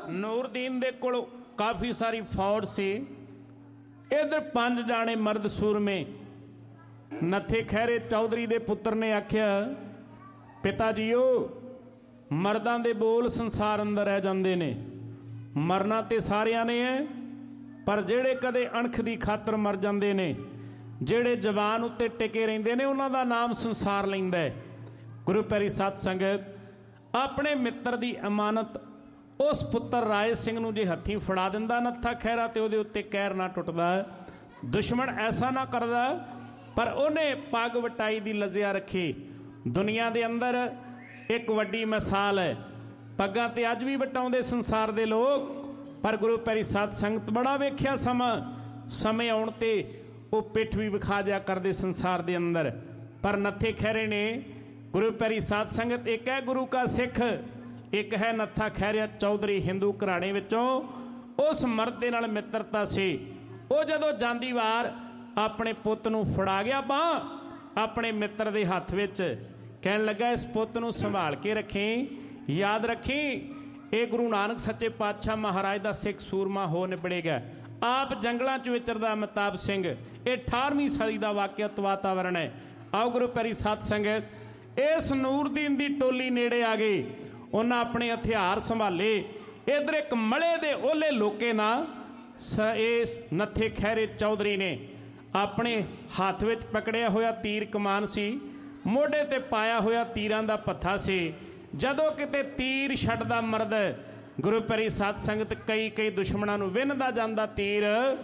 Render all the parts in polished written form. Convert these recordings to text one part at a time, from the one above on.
ਨੂਰਦੀਨ ਦੇ ਕੋਲ ਕਾਫੀ ਸਾਰੀ ਫੌਜ ਸੀ। इधर 5 जाने मर्द सूरमे। नत्थे खैरे चौधरी दे पुत्र ने आख्या, पिता जीओ मर्दां दे बोल संसार अंदर रह जांदे ने, मरना ते सारियां ने है, पर जेड़े कदे अणख दी खातर मर जांदे ने, जेड़े जवान उत्ते टिके रहिंदे ने, उन्हां दा नाम संसार लैंदा है। गुरु प्यारी साध संगत, अपने मित्र दी अमानत उस पुत्र राय सिंह नूं जे हत्थीं फड़ा दिंदा नत्था खैरा ते उहदे उत्ते कहर ना टुटदा, दुश्मन ऐसा ना करदा, पर उन्हें पग वटाई दी लजिया रखी। दुनिया दे अंदर एक वड्डी मिसाल है, पग्गां ते अज भी वटाउंदे संसार दे लोग, पर गुरु प्यारी साध संगत बड़ा वेख्या समय आउण ते वो पिठ भी विखा जा करदे संसार दे अंदर। पर नत्थे खैरे ने गुरु प्यारी साध संगत, एक है गुरु का सिख, एक है नत्था खैरिया चौधरी हिंदू घराणे विचों। उस मर्द दे नाल मित्रता सी। वो जदों जांदी वार अपने पुੱਤ नूं फड़ा गया बांह अपने मित्र दे हत्थ विच, कहण लगा इस पुੱਤ नूं संभाल के रखी, याद रखी ये गुरु नानक सच्चे पातशाह महाराज दा सिख सूरमा हो निबड़ेगा। आप जंगलों च विचरदा महताब सिंह, ये 18वीं सदी का वाकियत वातावरण है। आओ गुरु प्यारी साध संगत, इस नूरदीन दी टोली नेड़े आ गई। उन्हें अपने हथियार संभाले। इधर एक मले दे ओले लोके ना इस नत्थे खैरे चौधरी ने अपने हाथ विच पकड़िया होया तीर कमान सी, मोढे ते पाया होया तीरां दा पत्था सी। जदों किते तीर छड्डदा मर्द, गुरु प्यारी साध संगत, कई दुश्मनां नूं विन्हदा जांदा तीर।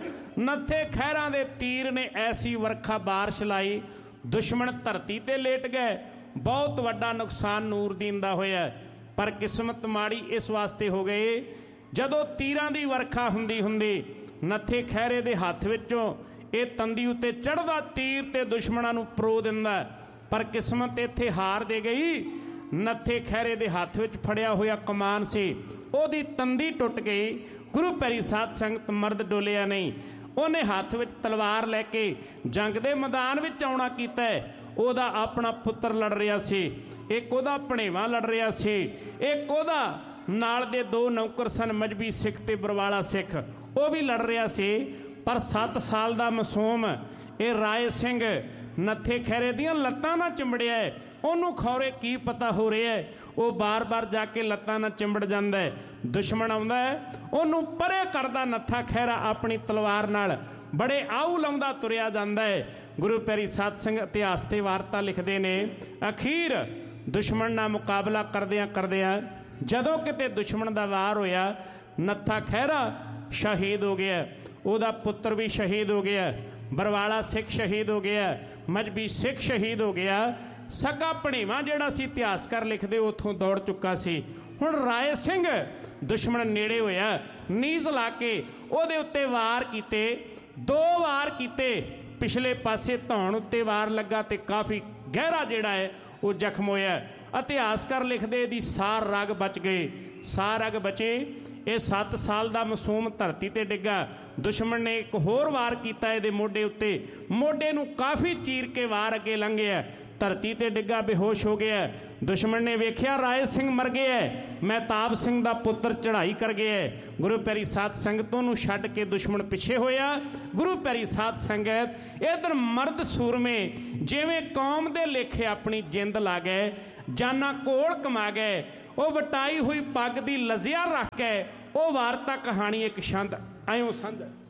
नत्थे खैरां दे तीर ने ऐसी वरखा बारिश लाई, दुश्मन धरती ते लेट गए। बहुत वड्डा नुकसान नूरदीन दा होया, पर किस्मत माड़ी इस वास्ते हो गए, जदों तीरां दी वरखा हुंदी हुंदी नत्थे खैरे दे हत्थ विचों ये तंदी उत्ते चढ़दा तीर ते दुश्मनां नूं परो दिंदा, पर किस्मत इत्थे हार दे गई। नत्थे खैरे दे हत्थ विच फड़िया होया कमान सी, ओदी तंदी टुट गई। गुरु प्यारी साध संगत, मर्द डोलिया नहीं, उन्हें हाथ विच तलवार लैके जंग दे मैदान विच आउणा कीता। ओदा अपना पुत्र लड़ रहा सी, एक ओदा भणेवा लड़ रहा सी, एक ओदा नाल दे 2 नौकर सन मजबी सिख ते बरवाला सिख, वो भी लड़ रहा सी। पर 7 साल का मासूम ये राय सिंह नत्थे खैरे दियां लत्तां ना चिंबड़िया है, उन्होंने खौरे की पता हो रहा है, वो बार बार जाके लत्तां ना चिंबड़ जाता है। दुश्मन आउंदा है, उन्होंने परे करदा नत्था खैरा अपनी तलवार नाल बड़े आऊ लाउंदा तुरिया जांदा है। गुरु प्यारी साध संगत, इतिहास ते वार्ता लिखते ने, अखीर दुश्मन नाल मुकाबला करदियां करदियां जदों किते दुश्मन दा वार होया, नत्था खैरा शहीद हो गया, उहदा पुत्र भी शहीद हो गया, बरवाला सिख शहीद हो गया, मजबी सिख शहीद हो गया। सगा भणेवा जिहड़ा सी इतिहासकार लिखदे उत्थों दौड़ चुका सी। हुण राय सिंह दुश्मन नेड़े होया, नीज़ ला के उहदे उत्ते वार कीते, 2 वार कीते, पिछले पासे धौण उत्ते वार लगा ते काफ़ी गहरा जिहड़ा है वो जख्म होया। इतिहासकार लिखदे दी सार रग बच गए, सार रग बचे। ये 7 साल का मासूम धरती ते डिग्गा, दुश्मन ने एक होर वार किया इहदे मोढे उत्ते, मोढे नूं काफ़ी चीर के वार अगे लंघिया, धरती ते डिग्गा बेहोश हो गया। दुश्मन ने वेख्या राय सिंह मर गया, महताब सिंह दा पुत्र चढ़ाई कर गया। गुरु प्यारी साध संगतों नूं छड्ड के दुश्मन पिछे होया। गुरु प्यारी साध संगत, इधर मर्द सूरमे जिवें कौम दे लेखे अपनी जिंद ला गए, जाना कोल कमा गए, वो वटाई हुई पग दी लजिया रख के वो वार्ता कहानी एक छंद आयों संध